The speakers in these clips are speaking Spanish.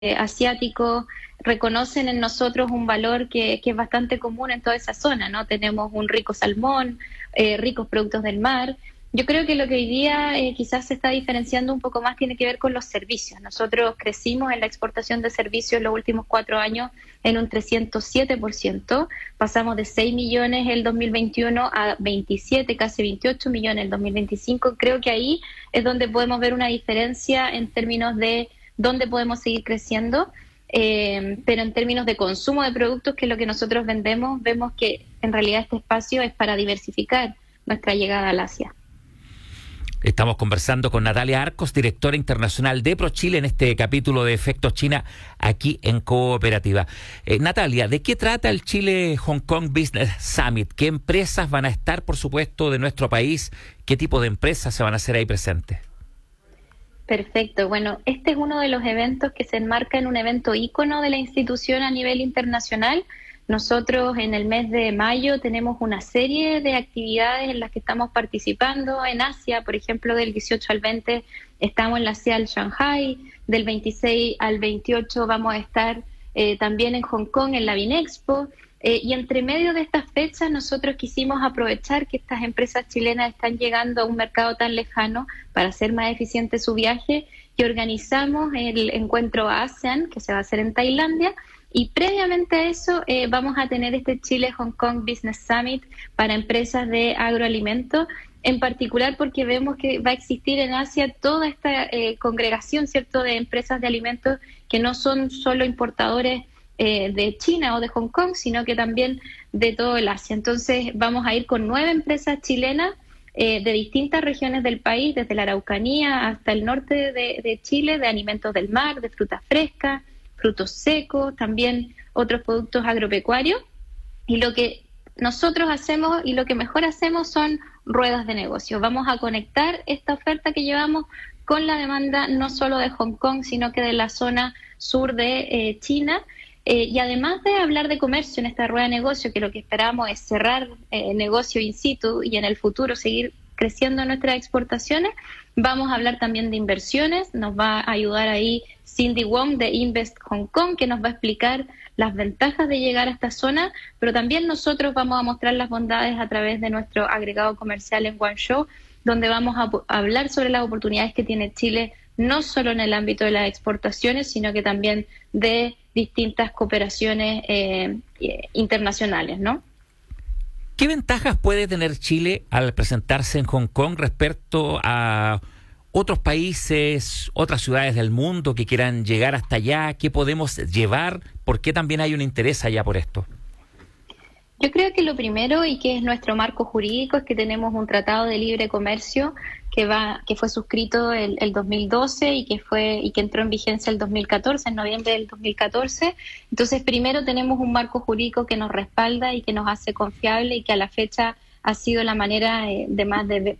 asiáticos reconocen en nosotros un valor que es bastante común en toda esa zona, ¿no? Tenemos un rico salmón, ricos productos del mar. Yo creo que lo que hoy día quizás se está diferenciando un poco más tiene que ver con los servicios. Nosotros crecimos en la exportación de servicios en los últimos 4 años en un 307%. Pasamos de 6 millones el 2021 a 27, casi 28 millones el 2025. Creo que ahí es donde podemos ver una diferencia en términos de dónde podemos seguir creciendo. Pero en términos de consumo de productos, que es lo que nosotros vendemos, vemos que en realidad este espacio es para diversificar nuestra llegada al Asia. Estamos conversando con Natalia Arcos, directora internacional de ProChile, en este capítulo de Efectos China, aquí en Cooperativa. Natalia, ¿de qué trata el Chile-Hong Kong Business Summit? ¿Qué empresas van a estar, por supuesto, de nuestro país? ¿Qué tipo de empresas se van a hacer ahí presentes? Perfecto. Bueno, este es uno de los eventos que se enmarca en un evento ícono de la institución a nivel internacional. Nosotros en el mes de mayo tenemos una serie de actividades en las que estamos participando en Asia. Por ejemplo, del 18 al 20 estamos en la CIAL Shanghai, del 26 al 28 vamos a estar también en Hong Kong en la Binexpo. Y entre medio de estas fechas nosotros quisimos aprovechar que estas empresas chilenas están llegando a un mercado tan lejano para hacer más eficiente su viaje, y organizamos el encuentro ASEAN, que se va a hacer en Tailandia. Y previamente a eso vamos a tener este Chile-Hong Kong Business Summit para empresas de agroalimentos, en particular porque vemos que va a existir en Asia toda esta congregación, ¿cierto?, de empresas de alimentos que no son solo importadores de China o de Hong Kong, sino que también de todo el Asia. Entonces vamos a ir con 9 empresas chilenas de distintas regiones del país, desde la Araucanía hasta el norte de Chile, de alimentos del mar, de frutas frescas, frutos secos, también otros productos agropecuarios. Y lo que nosotros hacemos y lo que mejor hacemos son ruedas de negocio. Vamos a conectar esta oferta que llevamos con la demanda no solo de Hong Kong, sino que de la zona sur de China. Y además de hablar de comercio en esta rueda de negocio, que lo que esperamos es cerrar negocio in situ y en el futuro seguir creciendo nuestras exportaciones, vamos a hablar también de inversiones. Nos va a ayudar ahí Cindy Wong de Invest Hong Kong, que nos va a explicar las ventajas de llegar a esta zona, pero también nosotros vamos a mostrar las bondades a través de nuestro agregado comercial en Guangzhou, donde vamos a hablar sobre las oportunidades que tiene Chile, no solo en el ámbito de las exportaciones, sino que también de distintas cooperaciones internacionales, ¿no? ¿Qué ventajas puede tener Chile al presentarse en Hong Kong respecto a otros países, otras ciudades del mundo que quieran llegar hasta allá? ¿Qué podemos llevar? ¿Por qué también hay un interés allá por esto? Yo creo que lo primero, y que es nuestro marco jurídico, es que tenemos un tratado de libre comercio que fue suscrito el 2012 y que entró en vigencia el 2014, en noviembre del 2014. Entonces, primero tenemos un marco jurídico que nos respalda y que nos hace confiable, y que a la fecha ha sido la manera de más de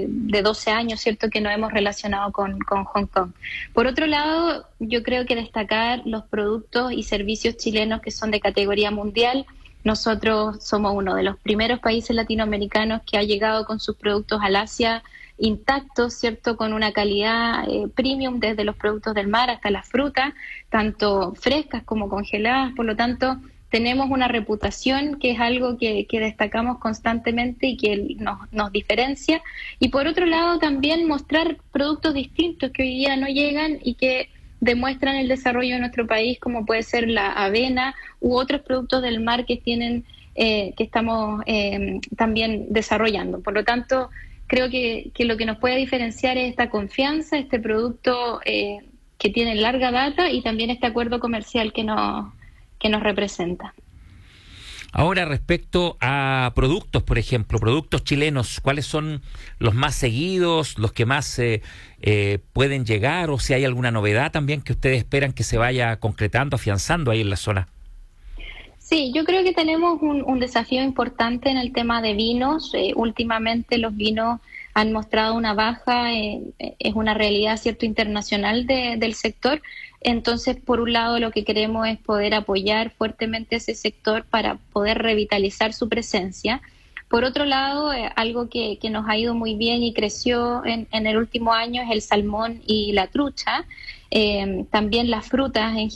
12 años, ¿cierto?, que nos hemos relacionado con Hong Kong. Por otro lado, yo creo que destacar los productos y servicios chilenos que son de categoría mundial. Nosotros somos uno de los primeros países latinoamericanos que ha llegado con sus productos al Asia intactos, ¿cierto?, con una calidad premium, desde los productos del mar hasta las frutas, tanto frescas como congeladas. Por lo tanto, tenemos una reputación que es algo que destacamos constantemente y que nos diferencia. Y por otro lado, también mostrar productos distintos que hoy día no llegan y que demuestran el desarrollo de nuestro país, como puede ser la avena u otros productos del mar que estamos también desarrollando. Por lo tanto, creo que lo que nos puede diferenciar es esta confianza, este producto que tiene larga data, y también este acuerdo comercial que nos representa. Ahora, respecto a productos, por ejemplo, productos chilenos, ¿cuáles son los más seguidos, los que más pueden llegar, o si hay alguna novedad también que ustedes esperan que se vaya concretando, afianzando ahí en la zona? Sí, yo creo que tenemos un desafío importante en el tema de vinos. Últimamente los vinos han mostrado una baja, es una realidad, ¿cierto?, internacional del sector. Entonces, por un lado, lo que queremos es poder apoyar fuertemente ese sector para poder revitalizar su presencia. Por otro lado, algo que nos ha ido muy bien y creció en el último año es el salmón y la trucha. También las frutas en